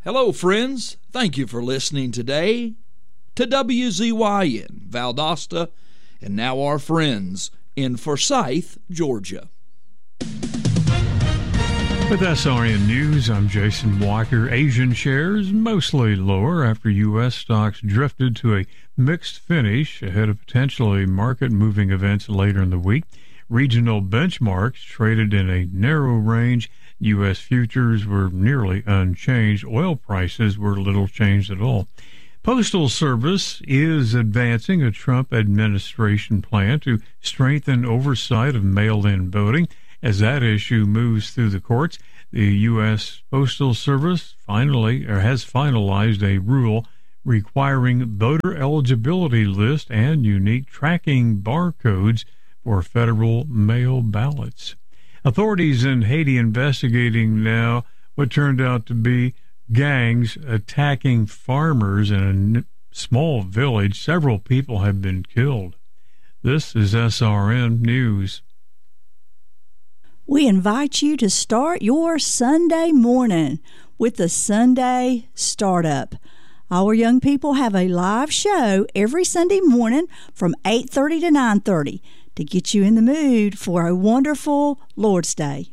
Hello, friends. Thank you for listening today to WZYN Valdosta, and now our friends in Forsyth, Georgia. With SRN News, I'm Jason Walker. Asian shares mostly lower after U.S. stocks drifted to a mixed finish ahead of potentially market-moving events later in the week. Regional benchmarks traded in a narrow range. U.S. futures were nearly unchanged. Oil prices were little changed at all. Postal Service is advancing a Trump administration plan to strengthen oversight of mail-in voting. As that issue moves through the courts, the U.S. Postal Service has finalized a rule requiring voter eligibility list and unique tracking barcodes for federal mail ballots. Authorities in Haiti investigating now what turned out to be gangs attacking farmers in a small village. Several people have been killed. This is SRN News. We invite you to start your Sunday morning with the Sunday Startup. Our young people have a live show every Sunday morning from 8:30 to 9:30 to get you in the mood for a wonderful Lord's Day.